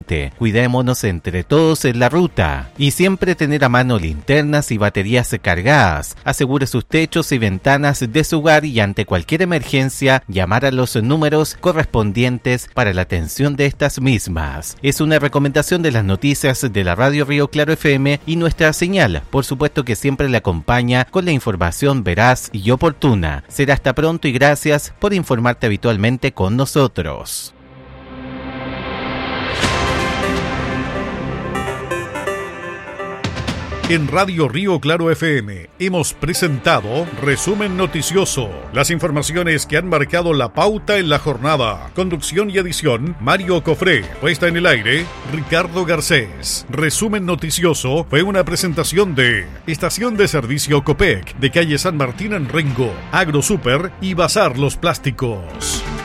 ambiente. Cuidémonos entre todos en la ruta. Y siempre tener a mano linternas y baterías cargadas. Asegure sus techos y ventanas de su hogar y ante cualquier emergencia llamar a los números correspondientes para la atención de estas mismas. Es una recomendación de las noticias de la Radio Río Claro FM y nuestra señal, por supuesto que siempre le acompaña con la información veraz y oportuna. Será hasta pronto y gracias por informarte habitualmente con nosotros. En Radio Río Claro FM hemos presentado Resumen Noticioso, las informaciones que han marcado la pauta en la jornada. Conducción y edición, Mario Cofré. Puesta en el aire, Ricardo Garcés. Resumen Noticioso fue una presentación de Estación de Servicio Copec, de calle San Martín en Rengo, AgroSuper y Bazar Los Plásticos.